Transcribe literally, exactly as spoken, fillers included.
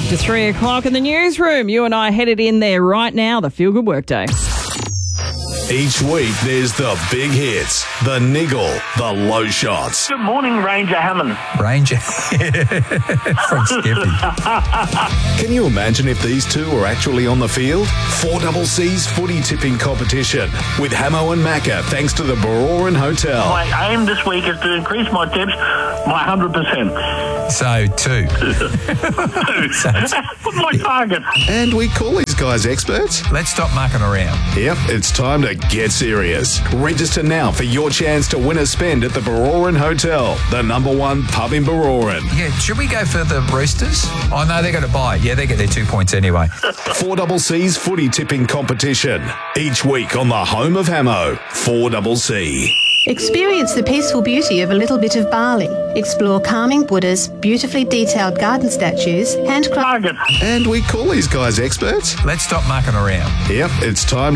To three o'clock in the newsroom. You and I headed in there right now, the Feel Good Workday. Each week, there's the big hits, the niggle, the low shots. Good morning, Ranger Hammond. Ranger from Skippy. Can you imagine if these two were actually on the field? four C C's footy tipping competition with Hamo and Macca, thanks to the Baroran Hotel. My aim this week is to increase my tips by one hundred percent. So, two. so That's my target. And we call these guys experts. let's stop mucking around. Yep, it's time to get serious. Register now for your chance to win a spend at the Baroran Hotel, the number one pub in Baroran. Yeah, should we go for the Roosters? Oh, no, they're going to buy. Yeah, they get their two points anyway. four C C's footy tipping competition. Each week on the home of Hamo, four C C. Experience the peaceful beauty of a little bit of Bali. Explore calming Buddhas, beautifully detailed garden statues, handcrafted... Target. And we call these guys experts. Let's stop mucking around. Yep, it's time